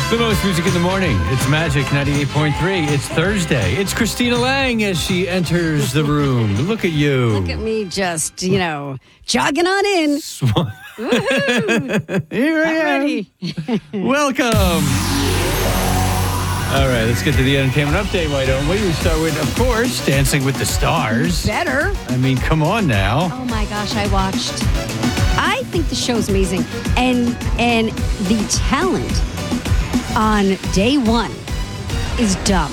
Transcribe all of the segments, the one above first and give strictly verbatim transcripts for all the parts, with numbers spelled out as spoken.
The most music in the morning. It's Magic ninety-eight point three. It's Thursday. It's Christina Lang as she enters the room. Look at you. Look at me just, you know, jogging on in. Woohoo! Here I am. Ready. Welcome. All right, let's get to the entertainment update, why don't we? We start with, of course, Dancing with the Stars. Better. I mean, come on now. Oh my gosh, I watched. I think the show's amazing. And and the talent on day one is dumb.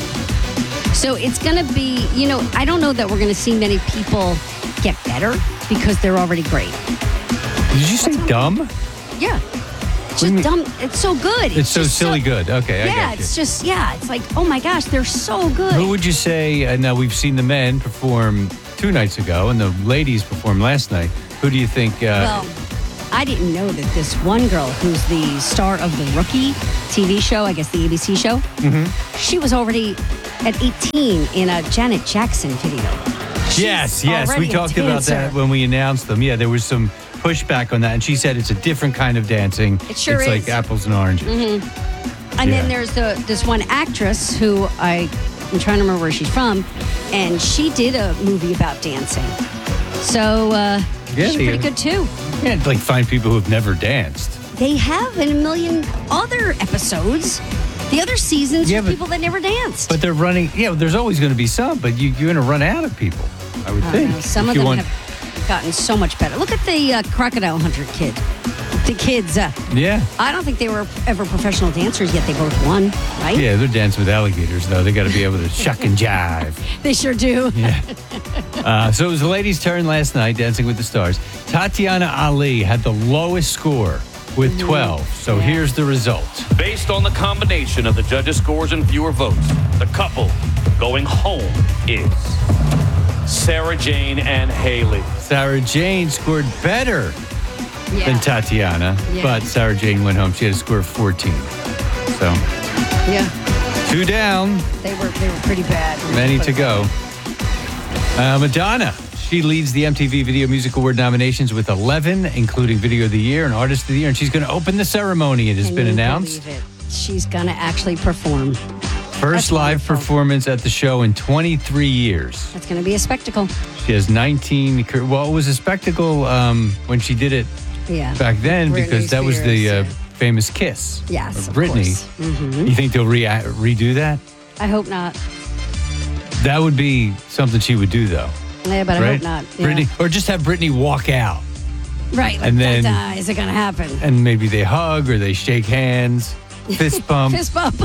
So it's going to be, you know, I don't know that we're going to see many people get better because they're already great. Did you say dumb? Yeah. It's What do you just mean? dumb. It's so good. It's, so just silly good. Okay, I Yeah, got you. it's just, yeah, it's like, oh my gosh, they're so good. Who would you say, uh, now we've seen the men perform two nights ago and the ladies perform last night. Who do you think? Uh, Well, I didn't know that this one girl who's the star of The Rookie T V show, I guess the A B C show, Mm-hmm. she was already at eighteen in a Janet Jackson video. She's yes, yes. We already a talked about dancer. that when we announced them. Yeah, there was some pushback on that. And she said it's a different kind of dancing. It sure it's is. like apples and oranges. Mm-hmm. And Yeah. then there's the this one actress who I, I'm trying to remember where she's from, and she did a movie about dancing. So uh, Yeah, she's they- pretty good too. You can't like find people who have never danced. They have in a million other episodes, the other seasons, Yeah, for but- people that never danced. But they're running, yeah, there's always going to be some, but you, you're going to run out of people, I would I don't think. know. Some if of you them want- have gotten so much better. Look at the uh, Crocodile Hunter kid. The kids, uh, Yeah. I don't think they were ever professional dancers, yet they both won, right? Yeah, they're dancing with alligators, though. They got to be able to shuck and jive. They sure do. Yeah. Uh, so it was the ladies' turn last night, Dancing with the Stars. Tatiana Ali had the lowest score with twelve. So Yeah. here's the result. Based on the combination of the judges' scores and viewer votes, the couple going home is Sarah Jane and Haley. Sarah Jane scored better Yeah. than Tatiana, Yeah. but Sarah Jane went home. She had a score of fourteen. So Yeah. two down, They were they were pretty bad. many to go. Uh, Madonna, she leads the M T V Video Music Award nominations with eleven, including Video of the Year and Artist of the Year, and she's going to open the ceremony. It has Can been you announced. believe it? She's gonna actually perform. First That's live wonderful. performance at the show in twenty-three years. That's gonna be a spectacle. She has nineteen. cur- Well, it was a spectacle um, when she did it Yeah. back then Britney because that was the uh, Spears, famous kiss. Yes, of of Britney. course. Mhm. You think they'll re- redo that? I hope not. That would be something she would do, though, Yeah, but I right? hope not. Yeah. Britney, or just have Britney walk out, Right. Like, and then- that, uh, is it gonna happen? and maybe they hug or they shake hands, fist bump. Fist bump.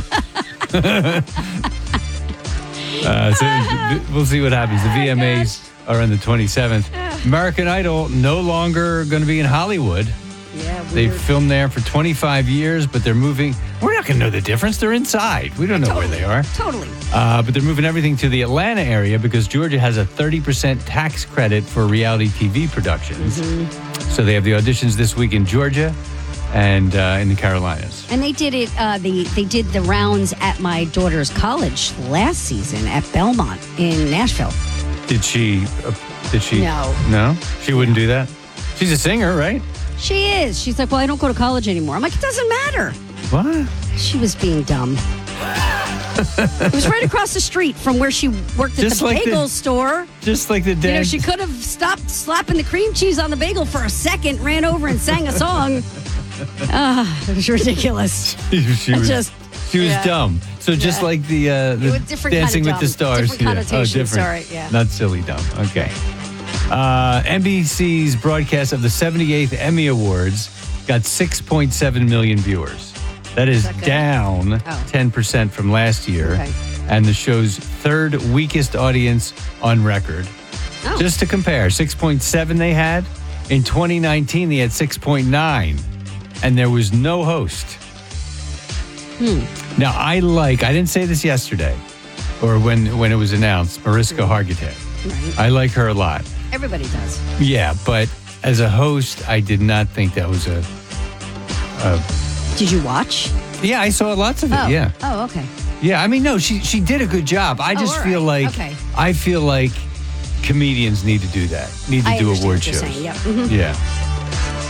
Uh, so th- we'll see what happens. The V M As are on the twenty-seventh. American Idol no longer going to be in Hollywood. Yeah. They weird. filmed there for twenty-five years, but they're moving. We're not going to know the difference. They're inside. We don't know where they are. Totally. Uh, but they're moving everything to the Atlanta area because Georgia has a thirty percent tax credit for reality T V productions. So they have the auditions this week in Georgia and uh, in the Carolinas. And they did it. Uh, the they did the rounds at my daughter's college last season at Belmont in Nashville. Did she? Uh, did she? No. No? She wouldn't do that? She's a singer, right? She is. She's like, well, I don't go to college anymore. I'm like, it doesn't matter. What? She was being dumb. It was right across the street from where she worked at Just the like the- bagel store. Just like the You know, dance. she could have stopped slapping the cream cheese on the bagel for a second, ran over and sang a song. Ah, it was ridiculous. she was just- she was yeah. dumb. So just Yeah. like the, uh, the was different kind of Dancing with dumb. the Stars. Different Yeah. Oh, connotation, different. sorry, yeah. Not silly dumb. Okay. Uh, N B C's broadcast of the seventy-eighth Emmy Awards got six point seven million viewers. That is that good? down Oh. ten percent from last year, Okay. and the show's third weakest audience on record. Oh. Just to compare, six point seven they had. In twenty nineteen, they had six point nine, and there was no host. Hmm. Now, I like, I didn't say this yesterday or when, when it was announced, Mariska Hargitay. Right. I like her a lot. Everybody does. Yeah, but as a host, I did not think that was a. a Did you watch? yeah, I saw lots of it. Oh. Yeah. Oh, okay. Yeah, I mean, no, she she did a good job. I Oh, just all feel right. like Okay. I feel like comedians need to do that. Need to I do understand award what you're shows. saying. Yep. Mhm. Yeah.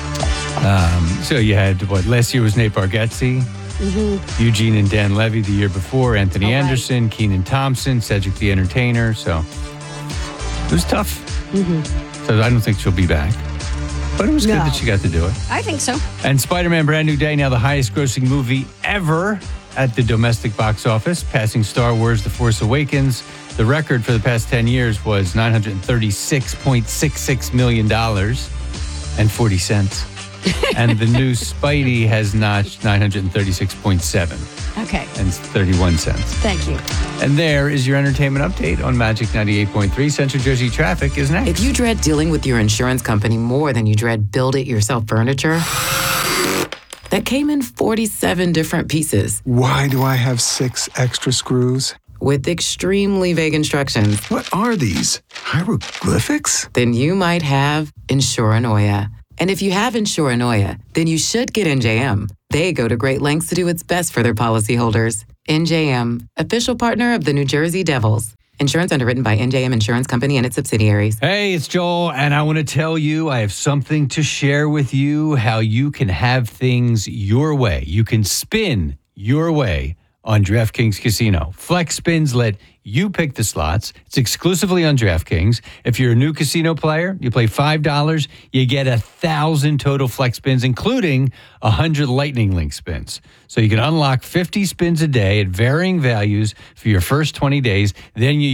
Um, so you had, what, last year was Nate Bargatze, mm-hmm. Eugene and Dan Levy the year before, Anthony All right. Anderson, Keenan Thompson, Cedric the Entertainer. So it was tough. Mm-hmm. So I don't think she'll be back. But it was No. good that she got to do it. I think so. And Spider-Man Brand New Day, now the highest grossing movie ever at the domestic box office, passing Star Wars The Force Awakens. The record for the past ten years was nine hundred thirty-six point six six million dollars and forty cents. And the new Spidey has notched nine hundred thirty-six point seven Okay. and thirty-one cents. Thank you. And there is your entertainment update on Magic ninety-eight point three. Central Jersey Traffic is next. If you dread dealing with your insurance company more than you dread build-it-yourself furniture, that came in forty-seven different pieces Why do I have six extra screws? with extremely vague instructions, What are these? Hieroglyphics? then you might have Insuranoia. And if you have Insuranoia, then you should get N J M. They go to great lengths to do what's best for their policyholders. N J M, official partner of the New Jersey Devils. Insurance underwritten by N J M Insurance Company and its subsidiaries. Hey, it's Joel, and I want to tell you I have something to share with you how you can have things your way. You can spin your way on DraftKings Casino. Flex spins let you pick the slots. It's exclusively on DraftKings. If you're a new casino player, you play five dollars, you get one thousand total flex spins, including one hundred Lightning Link spins. So you can unlock fifty spins a day at varying values for your first twenty days. Then you